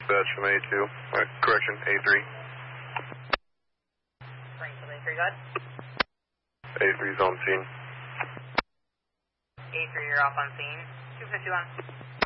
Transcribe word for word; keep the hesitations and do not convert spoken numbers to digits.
dispatch from A two. Uh, correction, A three. Springfield A three, go ahead. A three's on scene. A three, you're off on scene. two fifty-one.